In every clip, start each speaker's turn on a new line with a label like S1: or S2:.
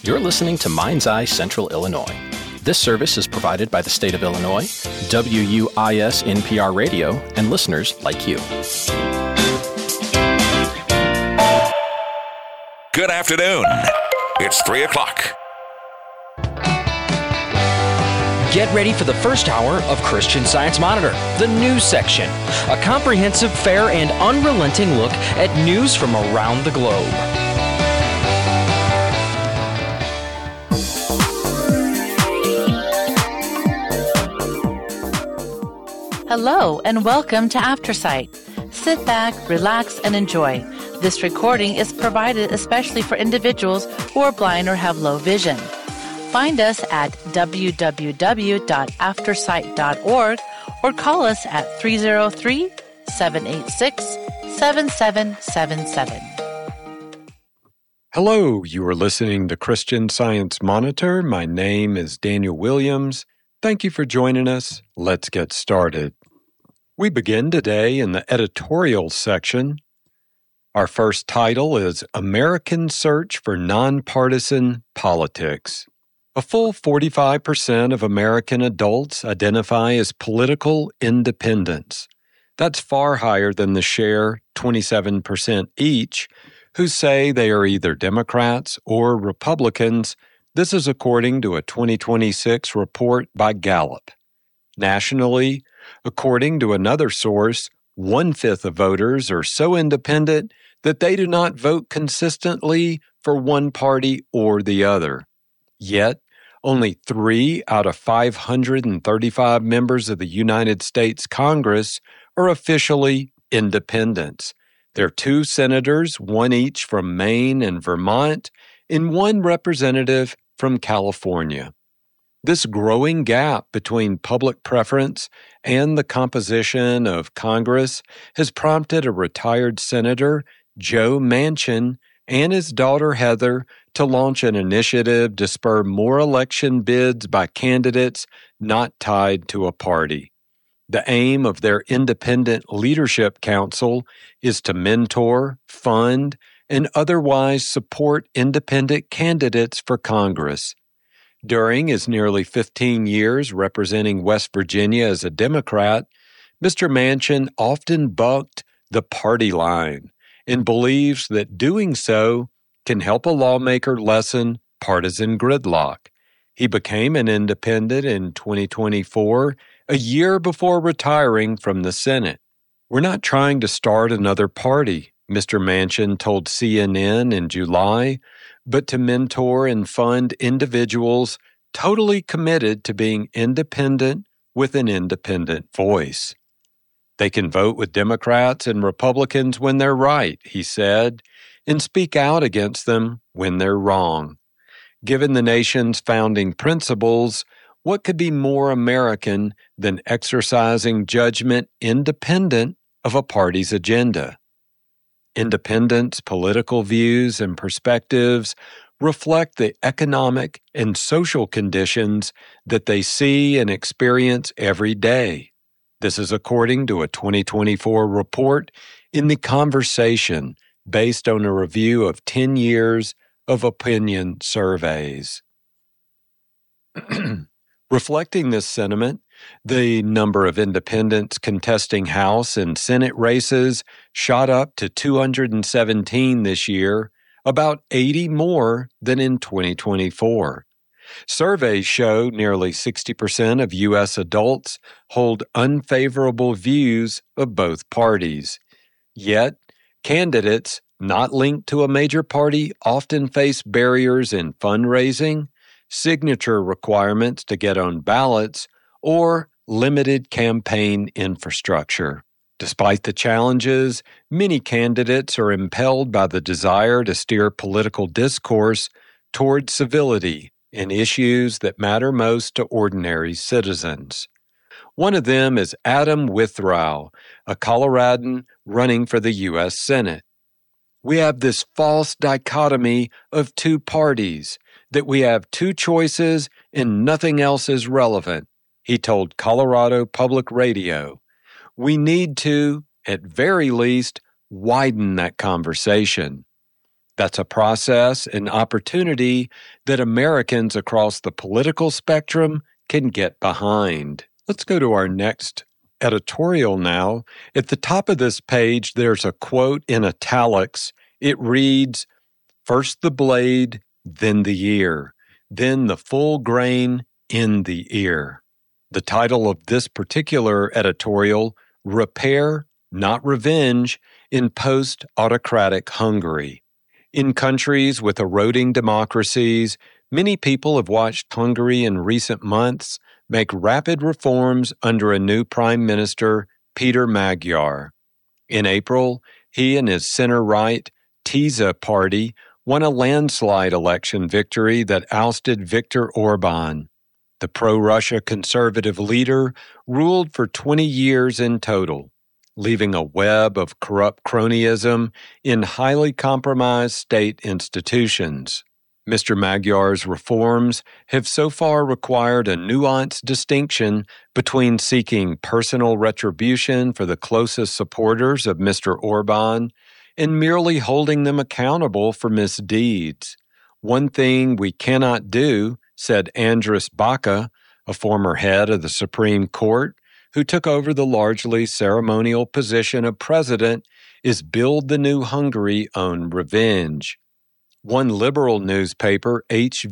S1: You're listening to Mind's Eye Central Illinois. This service is provided by the state of Illinois, WUIS NPR Radio, and listeners like you.
S2: Good afternoon. It's 3 o'clock.
S3: Get ready for the first hour of Christian Science Monitor, the news section. A comprehensive, fair, and unrelenting look at news from around the globe.
S4: Hello, and welcome to AfterSight. Sit back, relax, and enjoy. This recording is provided especially for individuals who are blind or have low vision. Find us at www.aftersight.org or call us at 303-786-7777.
S5: Hello, you are listening to Christian Science Monitor. My name is Daniel Williams. Thank you for joining us. Let's get started. We begin today in the editorial section. Our first title is American Search for Nonpartisan Politics. A full 45% of American adults identify as political independents. That's far higher than the share, 27% each, who say they are either Democrats or Republicans. This is according to a 2026 report by Gallup. Nationally, according to another source, 1/5 of voters are so independent that they do not vote consistently for one party or the other. Yet, only 3 out of 535 members of the United States Congress are officially independents. There are 2 senators, one each from Maine and Vermont, and 1 representative from California. This growing gap between public preference and the composition of Congress has prompted a retired Senator, Joe Manchin, and his daughter Heather to launch an initiative to spur more election bids by candidates not tied to a party. The aim of their Independent Leadership Council is to mentor, fund, and otherwise support independent candidates for Congress. During his nearly 15 years representing West Virginia as a Democrat, Mr. Manchin often bucked the party line and believes that doing so can help a lawmaker lessen partisan gridlock. He became an independent in 2024, a year before retiring from the Senate. "We're not trying to start another party," Mr. Manchin told CNN in July, "but to mentor and fund individuals totally committed to being independent with an independent voice. They can vote with Democrats and Republicans when they're right," he said, "and speak out against them when they're wrong. Given the nation's founding principles, what could be more American than exercising judgment independent of a party's agenda?" Independents' political views and perspectives reflect the economic and social conditions that they see and experience every day. This is according to a 2024 report in The Conversation based on a review of 10 years of opinion surveys. Reflecting this sentiment, the number of independents contesting House and Senate races shot up to 217 this year, about 80 more than in 2024. Surveys show nearly 60% of U.S. adults hold unfavorable views of both parties. Yet, candidates not linked to a major party often face barriers in fundraising, signature requirements to get on ballots, or limited campaign infrastructure. Despite the challenges, many candidates are impelled by the desire to steer political discourse toward civility in issues that matter most to ordinary citizens. One of them is Adam Withrow, a Coloradan running for the U.S. Senate. "We have this false dichotomy of 2 parties, that we have 2 choices and nothing else is relevant," he told Colorado Public Radio. "We need to, at very least, widen that conversation." That's a process and opportunity that Americans across the political spectrum can get behind. Let's go to our next editorial now. At the top of this page, there's a quote in italics. It reads, "First the blade, then the ear, then the full grain in the ear." The title of this particular editorial, Repair, Not Revenge, in Post-Autocratic Hungary. In countries with eroding democracies, many people have watched Hungary in recent months make rapid reforms under a new Prime Minister, Peter Magyar. In April, he and his center-right TISA party won a landslide election victory that ousted Viktor Orban. The pro-Russia conservative leader ruled for 20 years in total, leaving a web of corrupt cronyism in highly compromised state institutions. Mr. Magyar's reforms have so far required a nuanced distinction between seeking personal retribution for the closest supporters of Mr. Orban and merely holding them accountable for misdeeds. One thing we cannot do, said Andris Baca, a former head of the Supreme Court, who took over the largely ceremonial position of president, is build the new Hungary on revenge. One liberal newspaper,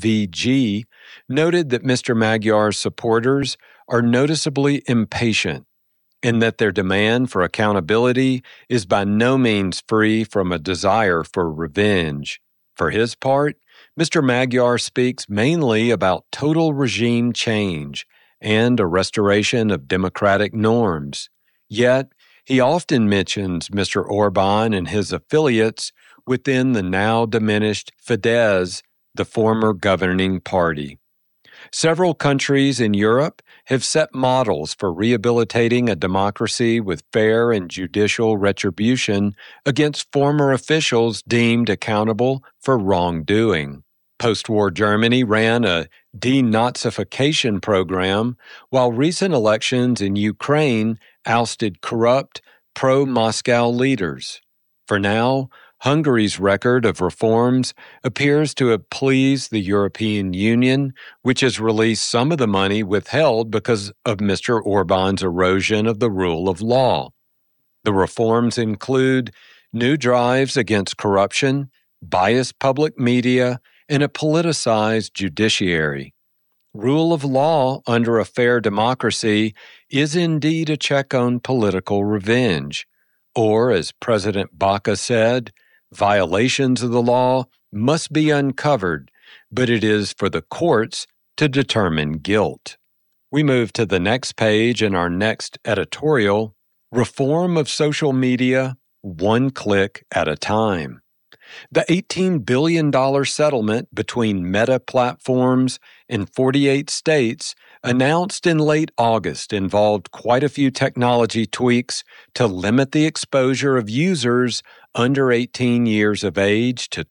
S5: HVG, noted that Mr. Magyar's supporters are noticeably impatient and that their demand for accountability is by no means free from a desire for revenge. For his part, Mr. Magyar speaks mainly about total regime change and a restoration of democratic norms. Yet, he often mentions Mr. Orban and his affiliates within the now diminished Fidesz, the former governing party. Several countries in Europe have set models for rehabilitating a democracy with fair and judicial retribution against former officials deemed accountable for wrongdoing. Post-war Germany ran a denazification program, while recent elections in Ukraine ousted corrupt pro-Moscow leaders. For now, Hungary's record of reforms appears to have pleased the European Union, which has released some of the money withheld because of Mr. Orban's erosion of the rule of law. The reforms include new drives against corruption, biased public media, and a politicized judiciary. Rule of law under a fair democracy is indeed a check on political revenge. Or, as President Baca said, violations of the law must be uncovered, but it is for the courts to determine guilt. We move to the next page in our next editorial, Reform of Social Media, One Click at a Time. The $18 billion settlement between Meta Platforms and 48 states announced in late August involved quite a few technology tweaks to limit the exposure of users under 18 years of age to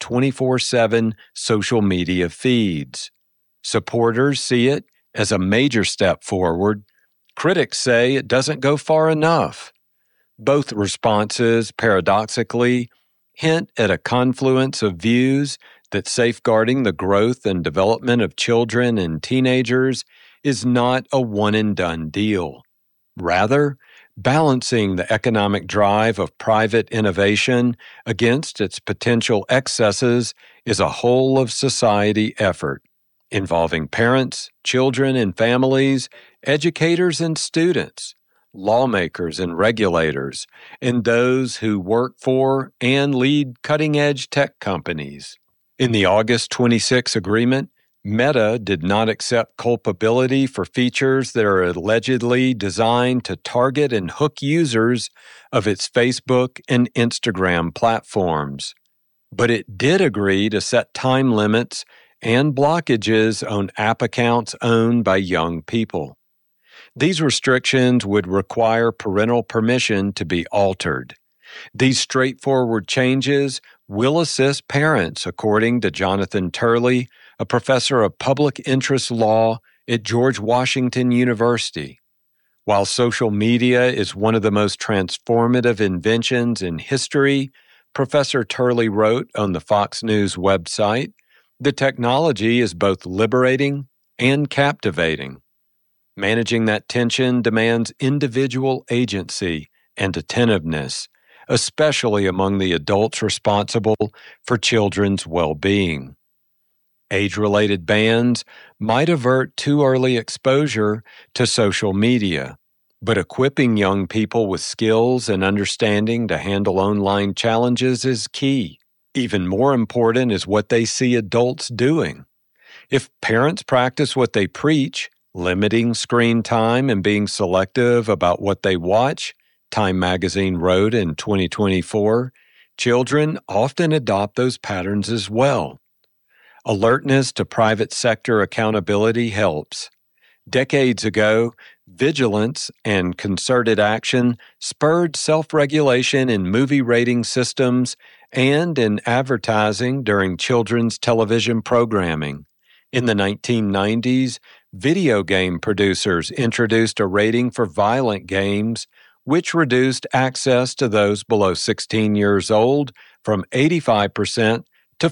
S5: 24/7 social media feeds. Supporters see it as a major step forward. Critics say it doesn't go far enough. Both responses, paradoxically, hint at a confluence of views that safeguarding the growth and development of children and teenagers is not a one-and-done deal. Rather, balancing the economic drive of private innovation against its potential excesses is a whole-of-society effort, involving parents, children and families, educators and students, lawmakers and regulators, and those who work for and lead cutting-edge tech companies. In the August 26 agreement, Meta did not accept culpability for features that are allegedly designed to target and hook users of its Facebook and Instagram platforms. But it did agree to set time limits and blockages on app accounts owned by young people. These restrictions would require parental permission to be altered. These straightforward changes will assist parents, according to Jonathan Turley, a professor of public interest law at George Washington University. While social media is one of the most transformative inventions in history, Professor Turley wrote on the Fox News website, "The technology is both liberating and captivating. Managing that tension demands individual agency and attentiveness, especially among the adults responsible for children's well-being. Age-related bans might avert too early exposure to social media, but equipping young people with skills and understanding to handle online challenges is key. Even more important is what they see adults doing. If parents practice what they preach, limiting screen time and being selective about what they watch," Time magazine wrote in 2024, "children often adopt those patterns as well. Alertness to private sector accountability helps. Decades ago, vigilance and concerted action spurred self-regulation in movie rating systems and in advertising during children's television programming. In the 1990s, video game producers introduced a rating for violent games, which reduced access to those below 16 years old from 85% to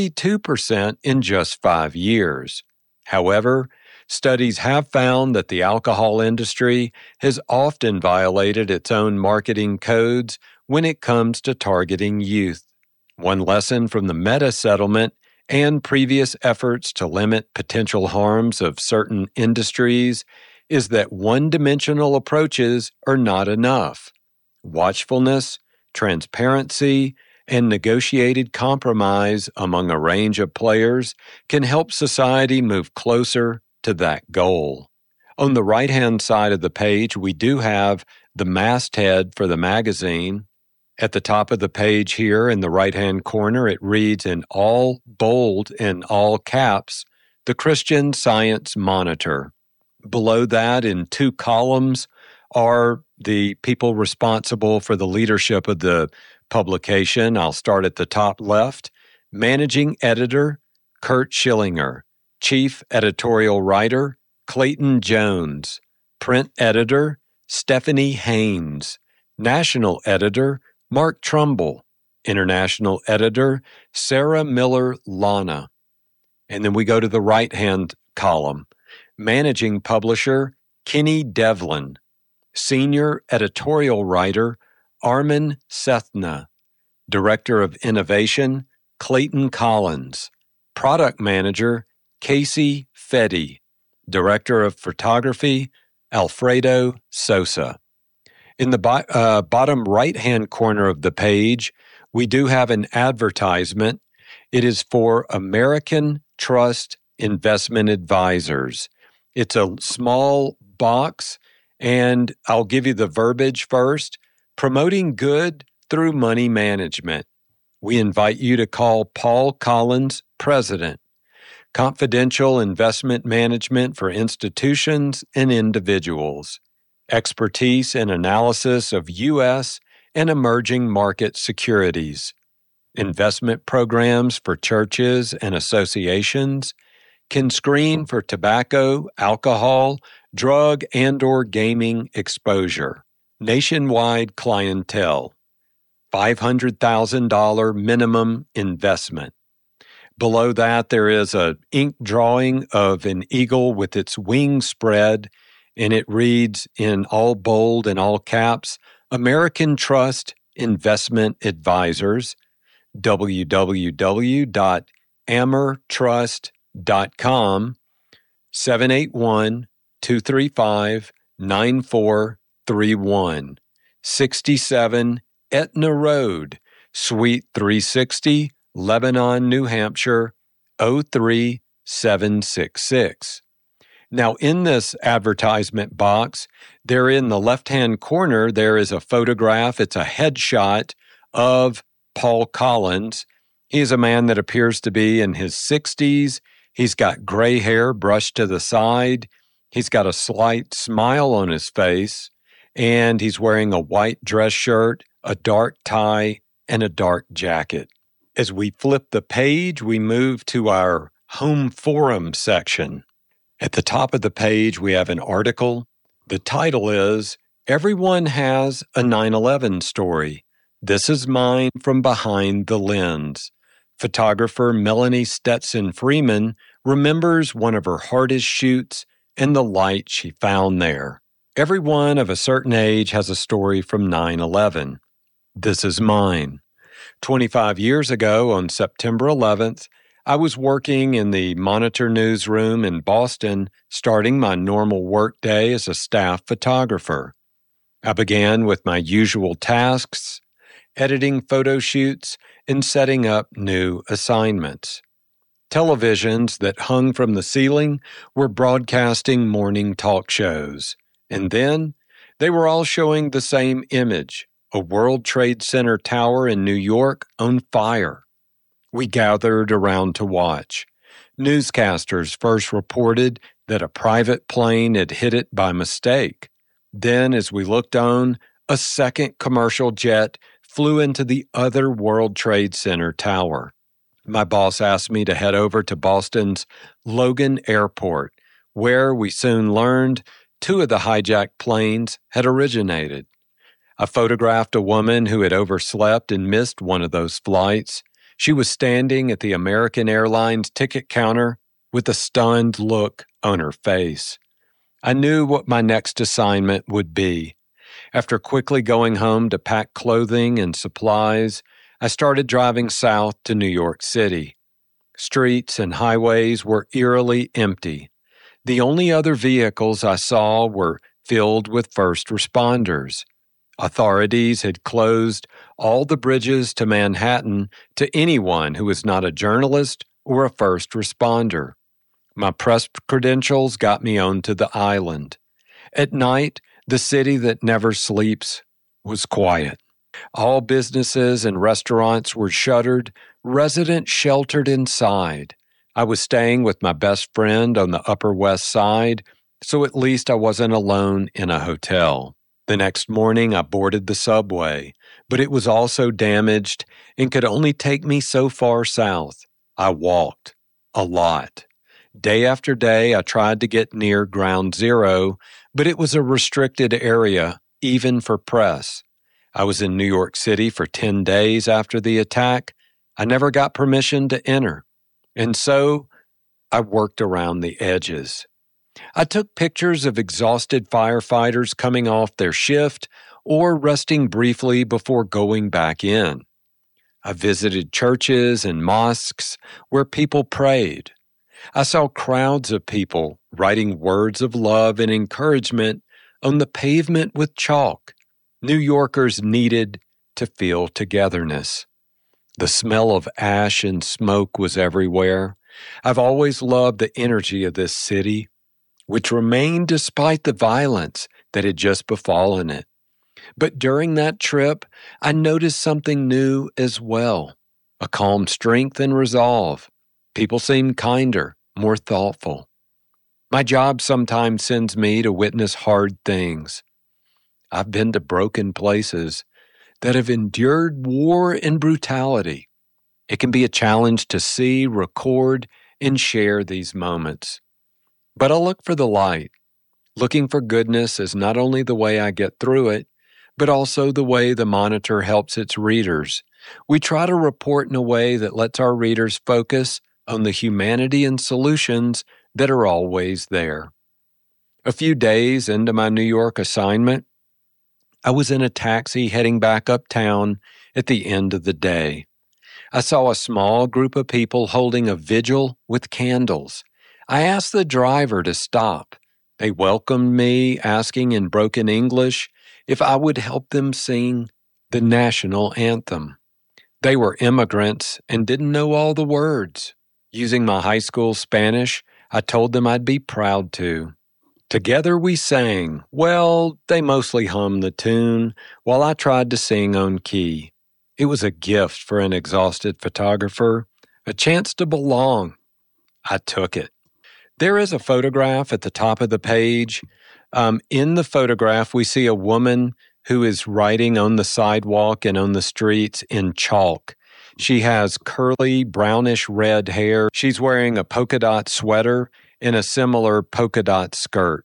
S5: 42% in just 5 years. However, studies have found that the alcohol industry has often violated its own marketing codes when it comes to targeting youth. One lesson from the Meta settlement and previous efforts to limit potential harms of certain industries is that one-dimensional approaches are not enough. Watchfulness, transparency, and negotiated compromise among a range of players can help society move closer to that goal. On the right-hand side of the page, we do have the masthead for the magazine. At the top of the page here in the right-hand corner, it reads in all bold and all caps, "The Christian Science Monitor." Below that, in 2 columns, are the people responsible for the leadership of the publication. I'll start at the top left. Managing Editor, Kurt Schillinger. Chief Editorial Writer, Clayton Jones. Print Editor, Stephanie Haynes. National Editor, Mark Trumbull. International Editor, Sarah Miller-Lana. And then we go to the right-hand column. Managing Publisher, Kenny Devlin. Senior Editorial Writer, Armin Sethna. Director of Innovation, Clayton Collins. Product Manager, Casey Fetty. Director of Photography, Alfredo Sosa. In the bottom right-hand corner of the page, we do have an advertisement. It is for American Trust Investment Advisors. It's a small box, and I'll give you the verbiage first. Promoting good through money management. We invite you to call Paul Collins, President. Confidential investment management for institutions and individuals. Expertise and analysis of U.S. and emerging market securities. Investment programs for churches and associations. Can screen for tobacco, alcohol, drug, and/or gaming exposure. Nationwide clientele. $500,000 minimum investment. Below that, there is an ink drawing of an eagle with its wings spread, and it reads in all bold and all caps, American Trust Investment Advisors, www.amertrust.com, 781-235-9431, 67 Etna Road, Suite 360, Lebanon, New Hampshire, 03766. Now, in this advertisement box, there in the left-hand corner, there is a photograph. It's a headshot of Paul Collins. He is a man that appears to be in his 60s. He's got gray hair brushed to the side. He's got a slight smile on his face, and he's wearing a white dress shirt, a dark tie, and a dark jacket. As we flip the page, we move to our home forum section. At the top of the page, we have an article. The title is, Everyone Has a 9/11 Story. This is mine from behind the lens. Photographer Melanie Stetson Freeman remembers one of her hardest shoots and the light she found there. Everyone of a certain age has a story from 9/11. This is mine. 25 years ago, on September 11th, I was working in the Monitor newsroom in Boston, starting my normal workday as a staff photographer. I began with my usual tasks, editing photo shoots, and setting up new assignments. Televisions that hung from the ceiling were broadcasting morning talk shows, and then they were all showing the same image, a World Trade Center tower in New York on fire. We gathered around to watch. Newscasters first reported that a private plane had hit it by mistake. Then, as we looked on, a second commercial jet flew into the other World Trade Center tower. My boss asked me to head over to Boston's Logan Airport, where we soon learned 2 of the hijacked planes had originated. I photographed a woman who had overslept and missed one of those flights. She was standing at the American Airlines ticket counter with a stunned look on her face. I knew what my next assignment would be. After quickly going home to pack clothing and supplies, I started driving south to New York City. Streets and highways were eerily empty. The only other vehicles I saw were filled with first responders. Authorities had closed all the bridges to Manhattan to anyone who was not a journalist or a first responder. My press credentials got me onto the island. At night, the city that never sleeps was quiet. All businesses and restaurants were shuttered, residents sheltered inside. I was staying with my best friend on the Upper West Side, so at least I wasn't alone in a hotel. The next morning, I boarded the subway, but it was also damaged and could only take me so far south. I walked a lot. Day after day, I tried to get near Ground Zero, but it was a restricted area, even for press. I was in New York City for 10 days after the attack. I never got permission to enter, and so I worked around the edges. I took pictures of exhausted firefighters coming off their shift or resting briefly before going back in. I visited churches and mosques where people prayed. I saw crowds of people writing words of love and encouragement on the pavement with chalk. New Yorkers needed to feel togetherness. The smell of ash and smoke was everywhere. I've always loved the energy of this city, which remained despite the violence that had just befallen it. But during that trip, I noticed something new as well, a calm strength and resolve. People seemed kinder, more thoughtful. My job sometimes sends me to witness hard things. I've been to broken places that have endured war and brutality. It can be a challenge to see, record, and share these moments. But I look for the light. Looking for goodness is not only the way I get through it, but also the way the Monitor helps its readers. We try to report in a way that lets our readers focus on the humanity and solutions that are always there. A few days into my New York assignment, I was in a taxi heading back uptown at the end of the day. I saw a small group of people holding a vigil with candles. I asked the driver to stop. They welcomed me, asking in broken English if I would help them sing the national anthem. They were immigrants and didn't know all the words. Using my high school Spanish, I told them I'd be proud to. Together we sang. Well, they mostly hummed the tune while I tried to sing on key. It was a gift for an exhausted photographer, a chance to belong. I took it. There is a photograph at the top of the page. In the photograph, we see a woman who is writing on the sidewalk and on the streets in chalk. She has curly, brownish red hair. She's wearing a polka dot sweater and a similar polka dot skirt.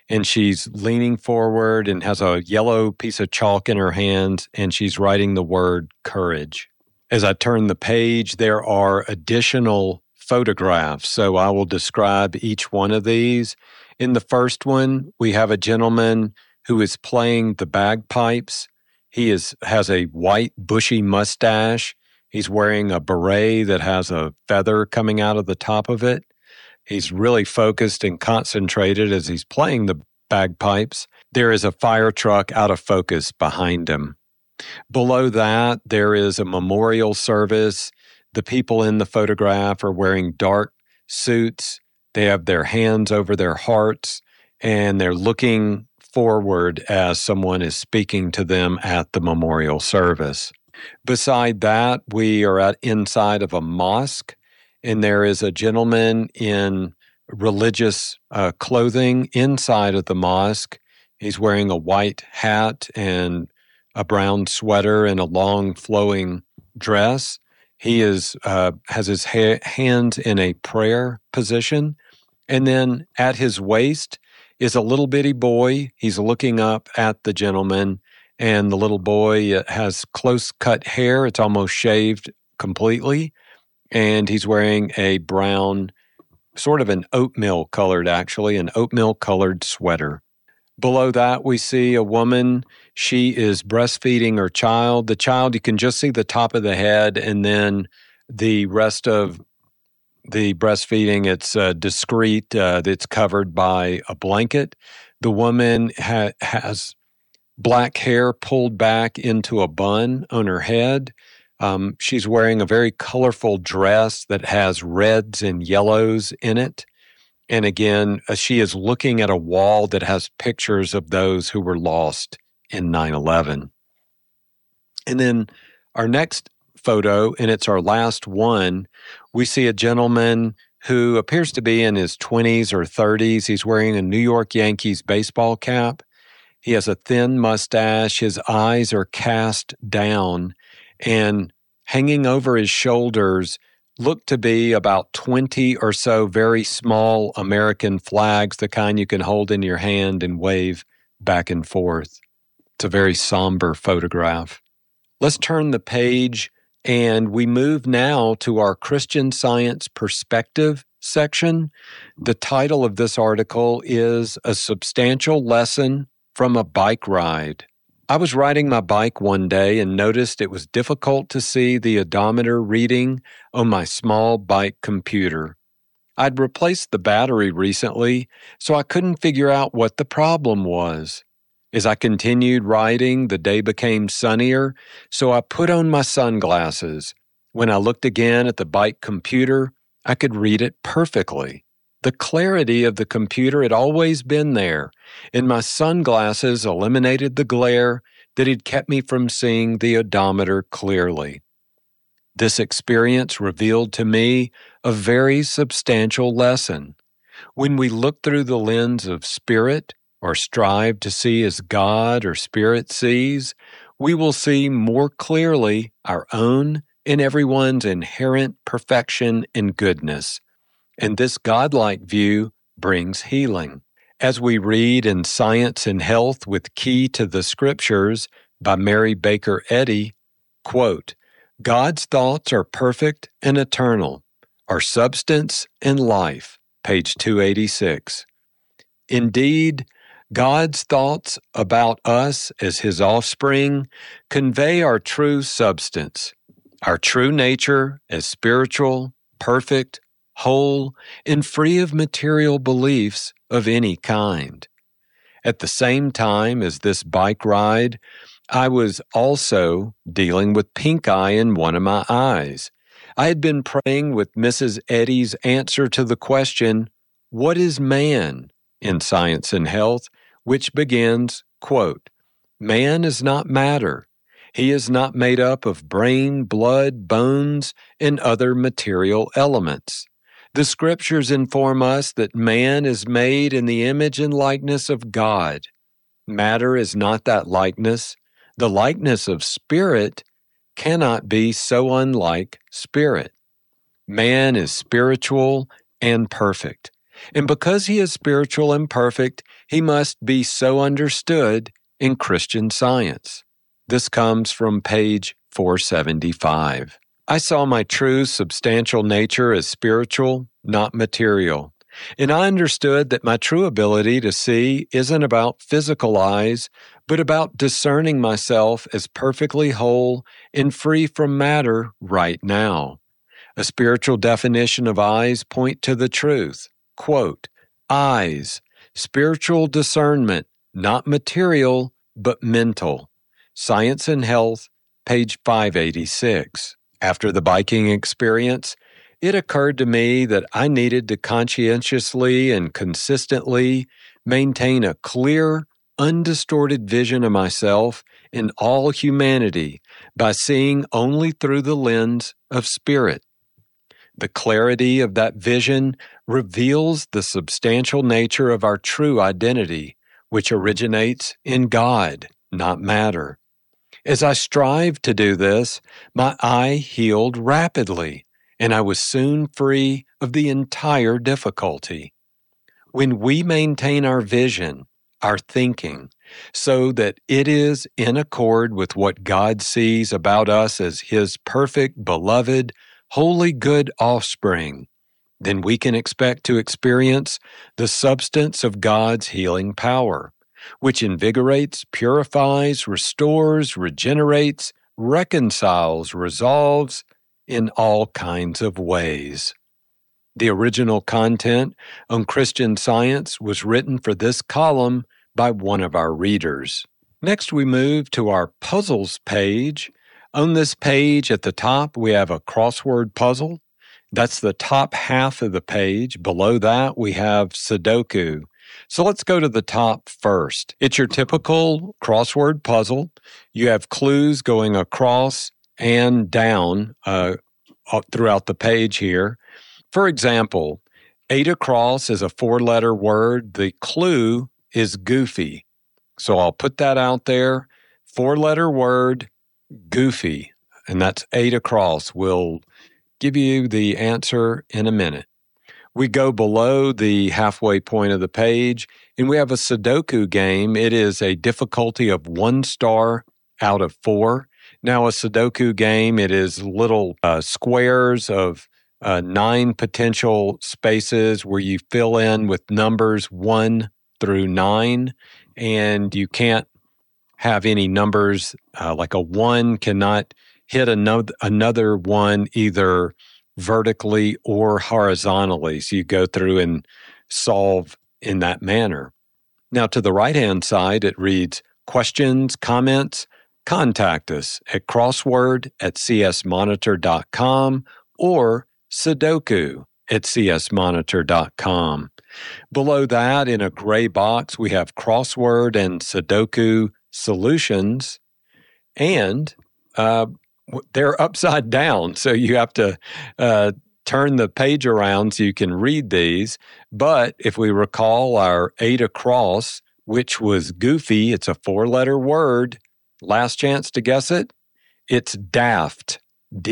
S5: and she's leaning forward and has a yellow piece of chalk in her hand, and she's writing the word courage. As I turn the page, there are additional photographs, so I will describe each one of these. In the first one, we have a gentleman who is playing the bagpipes. He has a white, bushy mustache. He's wearing a beret that has a feather coming out of the top of it. He's really focused and concentrated as he's playing the bagpipes. There is a fire truck out of focus behind him. Below that, there is a memorial service. The people in the photograph are wearing dark suits. They have their hands over their hearts, and they're looking forward as someone is speaking to them at the memorial service. Beside that, we are inside of a mosque, and there is a gentleman in religious clothing inside of the mosque. He's wearing a white hat and a brown sweater and a long flowing dress. He has his hands in a prayer position. And then at his waist is a little bitty boy. He's looking up at the gentleman, and the little boy has close cut hair. It's almost shaved completely. And he's wearing a brown, sort of an oatmeal colored sweater. Below that, we see a woman. She is breastfeeding her child. The child, you can just see the top of the head, and then the rest of the breastfeeding, it's discreet. It's covered by a blanket. The woman has black hair pulled back into a bun on her head. She's wearing a very colorful dress that has reds and yellows in it. And again, she is looking at a wall that has pictures of those who were lost in 9/11. And then our next photo, and it's our last one, we see a gentleman who appears to be in his 20s or 30s. He's wearing a New York Yankees baseball cap. He has a thin mustache. His eyes are cast down, and hanging over his shoulders look to be about 20 or so very small American flags, the kind you can hold in your hand and wave back and forth. It's a very somber photograph. Let's turn the page, and we move now to our Christian Science Perspective section. The title of this article is A Substantial Lesson from a Bike Ride. I was riding my bike one day and noticed it was difficult to see the odometer reading on my small bike computer. I'd replaced the battery recently, so I couldn't figure out what the problem was. As I continued riding, the day became sunnier, so I put on my sunglasses. When I looked again at the bike computer, I could read it perfectly. The clarity of the computer had always been there, and my sunglasses eliminated the glare that had kept me from seeing the odometer clearly. This experience revealed to me a very substantial lesson. When we look through the lens of spirit, or strive to see as God or Spirit sees, we will see more clearly our own and everyone's inherent perfection and goodness. And this godlike view brings healing. As we read in Science and Health with Key to the Scriptures by Mary Baker Eddy, quote, God's thoughts are perfect and eternal, are substance and life, page 286. Indeed, God's thoughts about us as His offspring convey our true substance, our true nature as spiritual, perfect, whole, and free of material beliefs of any kind. At the same time as this bike ride, I was also dealing with pink eye in one of my eyes. I had been praying with Mrs. Eddy's answer to the question, what is man, in Science and Health, which begins, quote, man is not matter. He is not made up of brain, blood, bones, and other material elements. The Scriptures inform us that man is made in the image and likeness of God. Matter is not that likeness. The likeness of spirit cannot be so unlike spirit. Man is spiritual and perfect. And because he is spiritual and perfect, he must be so understood in Christian Science. This comes from page 475. I saw my true substantial nature as spiritual, not material. And I understood that my true ability to see isn't about physical eyes, but about discerning myself as perfectly whole and free from matter right now. A spiritual definition of eyes point to the truth. Quote, eyes, spiritual discernment, not material, but mental. Science and Health, page 586. After the biking experience, it occurred to me that I needed to conscientiously and consistently maintain a clear, undistorted vision of myself and all humanity by seeing only through the lens of spirit. The clarity of that vision reveals the substantial nature of our true identity, which originates in God, not matter. As I strived to do this, my eye healed rapidly, and I was soon free of the entire difficulty. When we maintain our vision, our thinking, so that it is in accord with what God sees about us as His perfect, beloved, wholly good offspring, then we can expect to experience the substance of God's healing power, which invigorates, purifies, restores, regenerates, reconciles, resolves in all kinds of ways. The original content on Christian Science was written for this column by one of our readers. Next, we move to our puzzles page. On this page at the top, we have a crossword puzzle. That's the top half of the page. Below that, we have Sudoku. So let's go to the top first. It's your typical crossword puzzle. You have clues going across and down throughout the page here. For example, 8 across is a 4-letter word. The clue is goofy. So I'll put that out there. 4-letter word, goofy. And that's 8 across. We'll give you the answer in a minute. We go below the halfway point of the page, and we have a Sudoku game. It is a difficulty of 1 star out of 4. Now, a Sudoku game, it is little squares of 9 potential spaces where you fill in with numbers 1 through 9, and you can't have any numbers like a 1 cannot hit another 1 either vertically or horizontally. So you go through and solve in that manner. Now, to the right-hand side, it reads, questions, comments, contact us at crossword@csmonitor.com or Sudoku@csmonitor.com. Below that, in a gray box, we have crossword and Sudoku solutions, and they're upside down, so you have to turn the page around so you can read these. But if we recall our 8 across, which was goofy, it's a 4-letter word. Last chance to guess it. It's daft,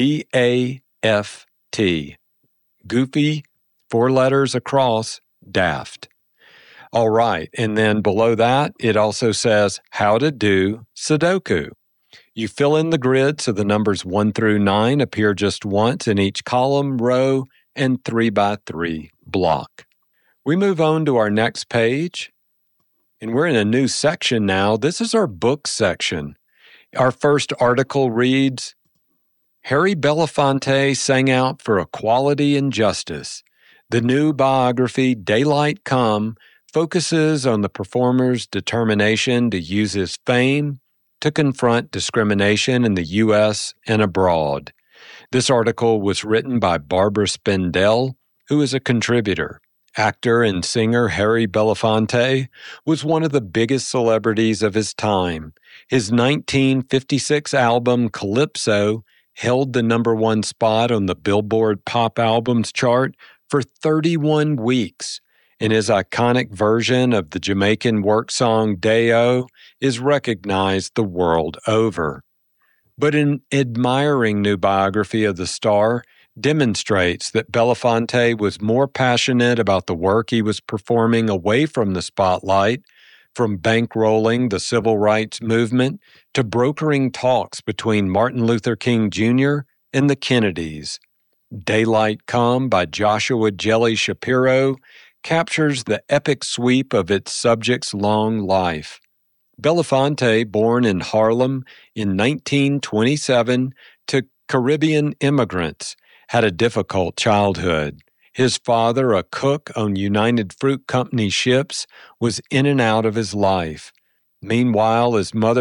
S5: D-A-F-T. Goofy, 4 letters across, daft. All right, and then below that, it also says how to do Sudoku. You fill in the grid so the numbers 1 through 9 appear just once in each column, row, and 3x3 block. We move on to our next page, and we're in a new section now. This is our book section. Our first article reads, Harry Belafonte sang out for equality and justice. The new biography, Daylight Come, focuses on the performer's determination to use his fame to confront discrimination in the U.S. and abroad. This article was written by Barbara Spindell, who is a contributor. Actor and singer Harry Belafonte was one of the biggest celebrities of his time. His 1956 album, Calypso, held the #1 spot on the Billboard Pop Albums chart for 31 weeks, and his iconic version of the Jamaican work song Day-O is recognized the world over. But in admiring new biography of the star, demonstrates that Belafonte was more passionate about the work he was performing away from the spotlight, from bankrolling the civil rights movement to brokering talks between Martin Luther King Jr. and the Kennedys. Daylight Come by Joshua Jelly Shapiro captures the epic sweep of its subject's long life. Belafonte, born in Harlem in 1927 to Caribbean immigrants, had a difficult childhood. His father, a cook on United Fruit Company ships, was in and out of his life. Meanwhile, his mother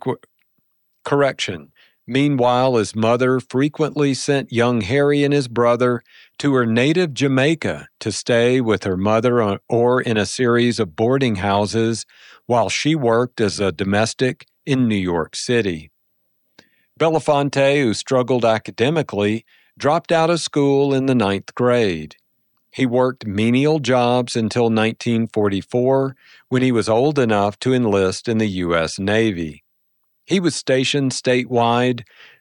S5: frequently sent young Harry and his brother to her native Jamaica to stay with her mother or in a series of boarding houses while she worked as a domestic in New York City. Belafonte, who struggled academically, dropped out of school in the 9th grade. He worked menial jobs until 1944, when he was old enough to enlist in the U.S. Navy. He was stationed stateside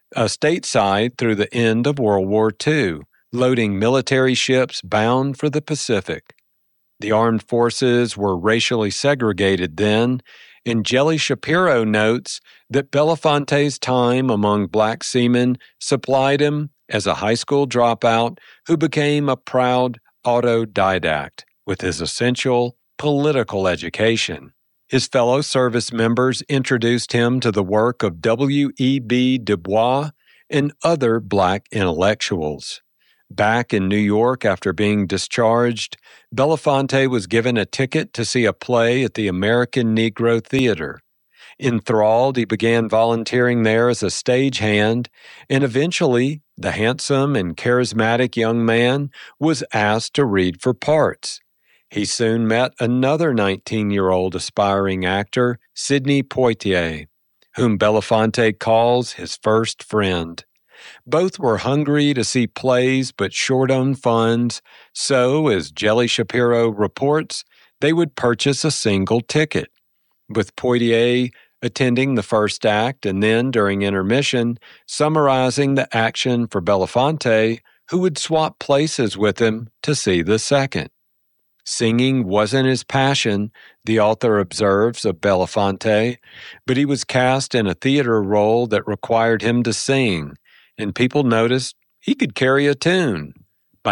S5: through the end of World War II, loading military ships bound for the Pacific. The armed forces were racially segregated then, and Jelly Shapiro notes that Belafonte's time among black seamen supplied him as a high school dropout who became a proud autodidact with his essential political education. His fellow service members introduced him to the work of W.E.B. Du Bois and other black intellectuals. Back in New York after being discharged, Belafonte was given a ticket to see a play at the American Negro Theater. Enthralled, he began volunteering there as a stagehand, and eventually the handsome and charismatic young man was asked to read for parts. He soon met another 19-year-old aspiring actor, Sidney Poitier, whom Belafonte calls his first friend. Both were hungry to see plays but short on funds, so, as Jelly Shapiro reports, they would purchase a single ticket, with Poitier attending the first act and then, during intermission, summarizing the action for Belafonte, who would swap places with him to see the second. Singing wasn't his passion, the author observes of Belafonte, but he was cast in a theater role that required him to sing, and people noticed he could carry a tune. By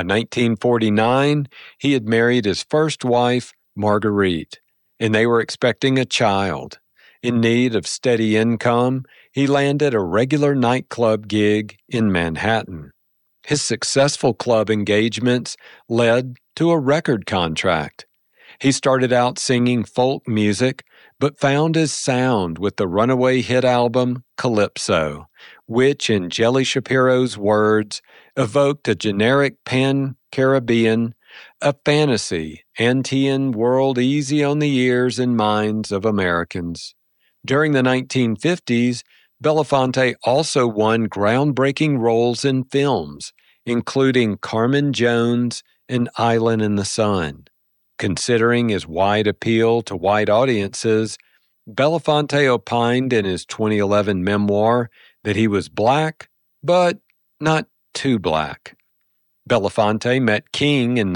S5: 1949, he had married his first wife, Marguerite, and they were expecting a child. In need of steady income, he landed a regular nightclub gig in Manhattan. His successful club engagements led to a record contract. He started out singing folk music, but found his sound with the runaway hit album Calypso, which, in Jelly Shapiro's words, evoked a generic pan-Caribbean, a fantasy, Andean world easy on the ears and minds of Americans. During the 1950s, Belafonte also won groundbreaking roles in films, including Carmen Jones and Island in the Sun. Considering his wide appeal to white audiences, Belafonte opined in his 2011 memoir that he was black, but not too black. Belafonte met King in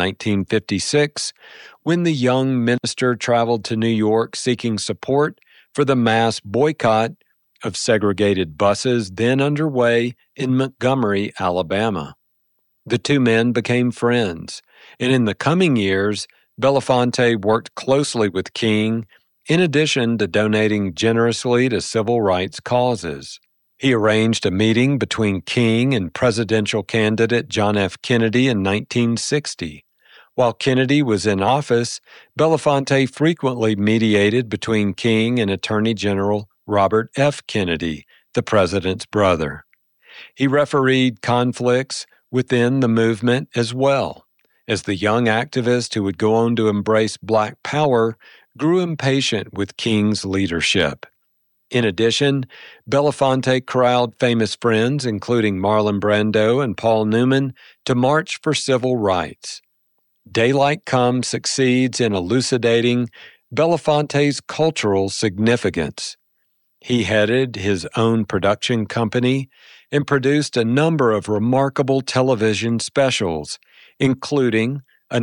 S5: 1956 when the young minister traveled to New York seeking support for the mass boycott of segregated buses then underway in Montgomery, Alabama. The two men became friends, and in the coming years, Belafonte worked closely with King, in addition to donating generously to civil rights causes. He arranged a meeting between King and presidential candidate John F. Kennedy in 1960. While Kennedy was in office, Belafonte frequently mediated between King and Attorney General Robert F. Kennedy, the president's brother. He refereed conflicts within the movement as well, as the young activist who would go on to embrace Black Power grew impatient with King's leadership. In addition, Belafonte corralled famous friends, including Marlon Brando and Paul Newman, to march for civil rights. Daylight Come succeeds in elucidating Belafonte's cultural significance. He headed his own production company, and produced a number of remarkable television specials, including a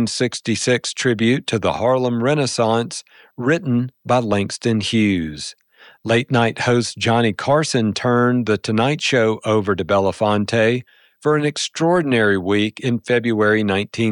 S5: 1966 tribute to the Harlem Renaissance written by Langston Hughes. Late-night host Johnny Carson turned The Tonight Show over to Belafonte for an extraordinary week in February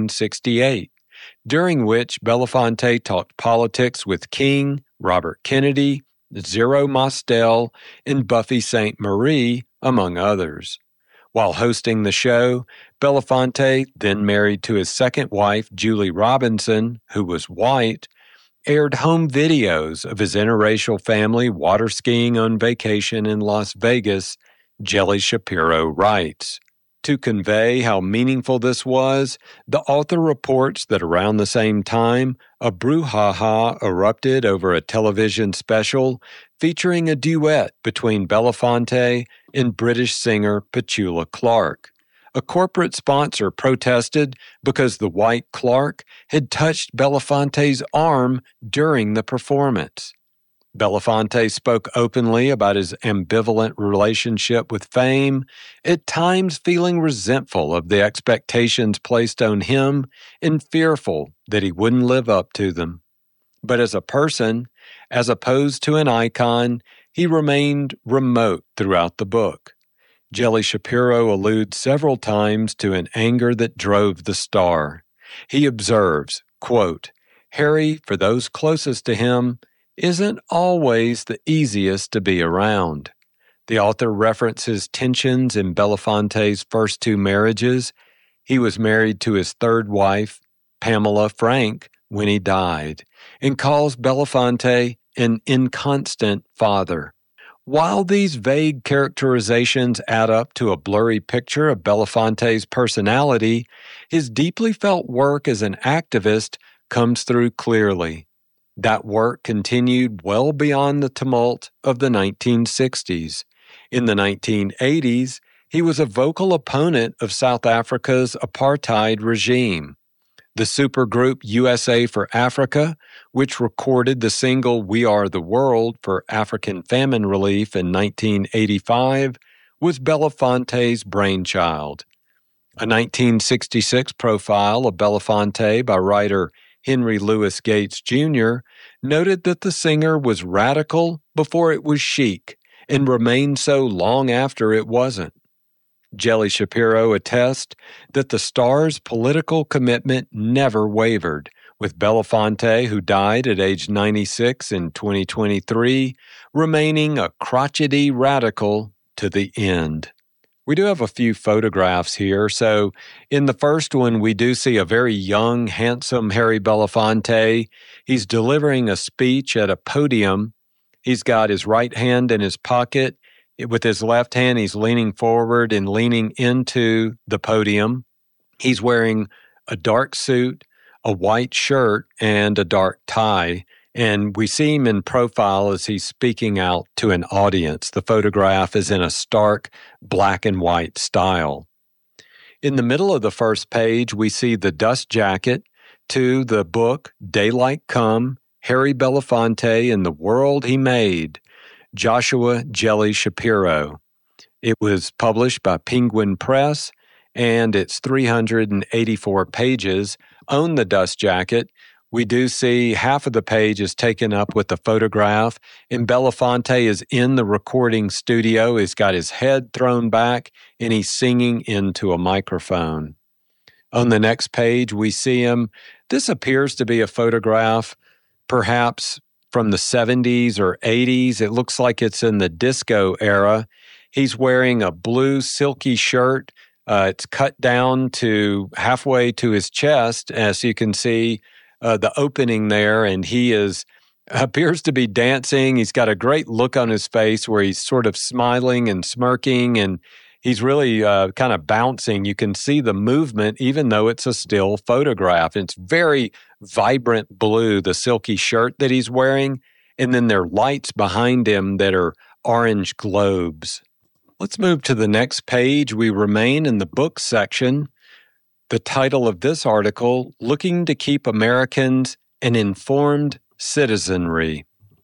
S5: 1968, during which Belafonte talked politics with King, Robert Kennedy, Zero Mostel, and Buffy Sainte-Marie, among others. While hosting the show, Belafonte, then married to his second wife, Julie Robinson, who was white, aired home videos of his interracial family water skiing on vacation in Las Vegas, Jelly Shapiro writes. To convey how meaningful this was, the author reports that around the same time, a brouhaha erupted over a television special featuring a duet between Belafonte and British singer Petula Clark. A corporate sponsor protested because the white Clark had touched Belafonte's arm during the performance. Belafonte spoke openly about his ambivalent relationship with fame, at times feeling resentful of the expectations placed on him and fearful that he wouldn't live up to them. But as a person, as opposed to an icon, he remained remote throughout the book. Jelly Shapiro alludes several times to an anger that drove the star. He observes, quote, "Harry, for those closest to him, isn't always the easiest to be around." The author references tensions in Belafonte's first two marriages. He was married to his third wife, Pamela Frank, when he died, and calls Belafonte an inconstant father. While these vague characterizations add up to a blurry picture of Belafonte's personality, his deeply felt work as an activist comes through clearly. That work continued well beyond the tumult of the 1960s. In the 1980s, he was a vocal opponent of South Africa's apartheid regime. The supergroup USA for Africa, which recorded the single We Are the World for African famine relief in 1985, was Belafonte's brainchild. A 1966 profile of Belafonte by writer Henry Louis Gates Jr. noted that the singer was radical before it was chic and remained so long after it wasn't. Jelly Shapiro attests that the star's political commitment never wavered, with Belafonte, who died at age 96 in 2023, remaining a crotchety radical to the end. We do have a few photographs here. So in the first one, we do see a very young, handsome Harry Belafonte. He's delivering a speech at a podium. He's got his right hand in his pocket. With his left hand, he's leaning forward and leaning into the podium. He's wearing a dark suit, a white shirt, and a dark tie. And we see him in profile as he's speaking out to an audience. The photograph is in a stark black and white style. In the middle of the first page, we see the dust jacket to the book Daylight Come, Harry Belafonte and the World He Made, Joshua Jelly Shapiro. It was published by Penguin Press, and it's 384 pages. On the dust jacket, we do see half of the page is taken up with a photograph, and Belafonte is in the recording studio. He's got his head thrown back, and he's singing into a microphone. On the next page, we see him. This appears to be a photograph, perhaps from the 70s or 80s. It looks like it's in the disco era. He's wearing a blue silky shirt. It's cut down to halfway to his chest, as you can see the opening there, and he appears to be dancing. He's got a great look on his face where he's sort of smiling and smirking, and he's really kind of bouncing. You can see the movement, even though it's a still photograph. It's very vibrant blue, the silky shirt that he's wearing, and then there are lights behind him that are orange globes. Let's move to the next page. We remain in the book section. The title of this article, Looking to Keep Americans an Informed Citizenry.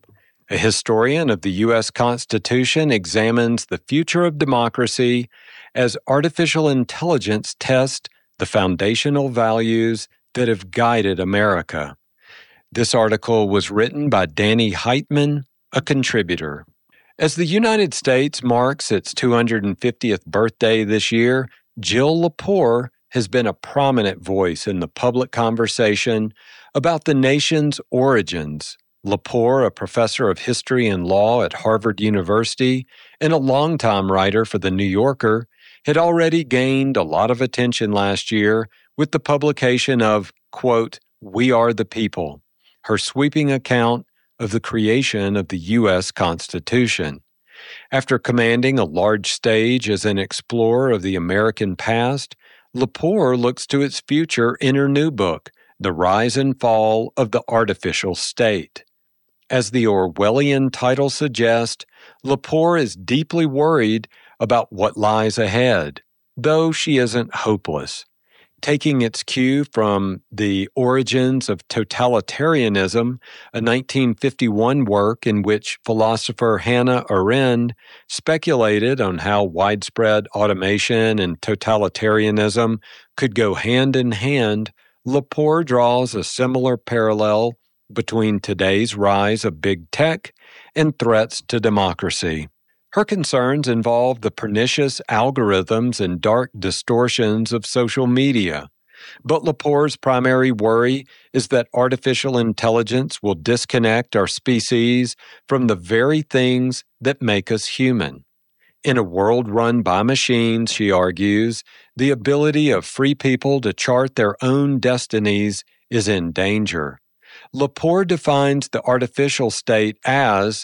S5: A historian of the U.S. Constitution examines the future of democracy as artificial intelligence tests the foundational values that have guided America. This article was written by Danny Heitman, a contributor. As the United States marks its 250th birthday this year, Jill Lepore has been a prominent voice in the public conversation about the nation's origins. Lepore, a professor of history and law at Harvard University and a longtime writer for The New Yorker, had already gained a lot of attention last year with the publication of, quote, "We Are the People," her sweeping account of the creation of the U.S. Constitution. After commanding a large stage as an explorer of the American past, Lepore looks to its future in her new book, The Rise and Fall of the Artificial State. As the Orwellian title suggests, Lepore is deeply worried about what lies ahead, though she isn't hopeless. Taking its cue from The Origins of Totalitarianism, a 1951 work in which philosopher Hannah Arendt speculated on how widespread automation and totalitarianism could go hand in hand, Lepore draws a similar parallel between today's rise of big tech and threats to democracy. Her concerns involve the pernicious algorithms and dark distortions of social media. But Lepore's primary worry is that artificial intelligence will disconnect our species from the very things that make us human. In a world run by machines, she argues, the ability of free people to chart their own destinies is in danger. Lepore defines the artificial state as